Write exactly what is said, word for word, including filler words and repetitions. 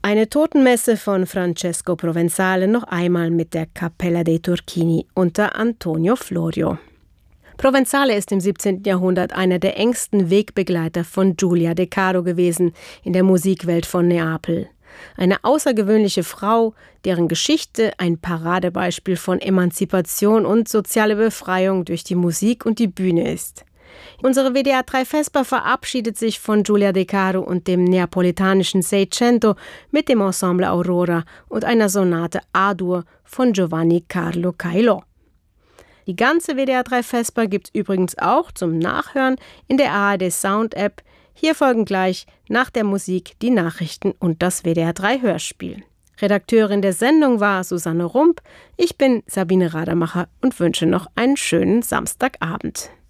Eine Totenmesse von Francesco Provenzale noch einmal mit der Cappella dei Turchini unter Antonio Florio. Provenzale ist im siebzehnten Jahrhundert einer der engsten Wegbegleiter von Giulia De Caro gewesen in der Musikwelt von Neapel. Eine außergewöhnliche Frau, deren Geschichte ein Paradebeispiel von Emanzipation und soziale Befreiung durch die Musik und die Bühne ist. Unsere W D R drei Vesper verabschiedet sich von Giulia De Caro und dem neapolitanischen Seicento mit dem Ensemble Aurora und einer Sonate A-Dur von Giovanni Carlo Cailò. Die ganze W D R drei Vesper gibt es übrigens auch zum Nachhören in der A R D Sound App. Hier folgen gleich nach der Musik die Nachrichten und das W D R drei Hörspiel. Redakteurin der Sendung war Susanne Rump. Ich bin Sabine Radermacher und wünsche noch einen schönen Samstagabend.